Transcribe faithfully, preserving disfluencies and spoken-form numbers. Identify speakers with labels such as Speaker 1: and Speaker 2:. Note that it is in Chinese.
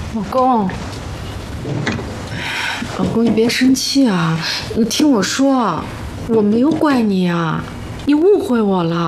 Speaker 1: 老公，老公，你别生气啊！你听我说，我没有怪你啊，你误会我了。